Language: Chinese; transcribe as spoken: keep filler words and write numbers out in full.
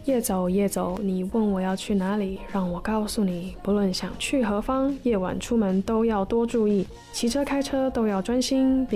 夜走夜走，你问我要去哪里，让我告诉你，不论想去何方，夜晚出门都要多注意，骑车开车都要专心，并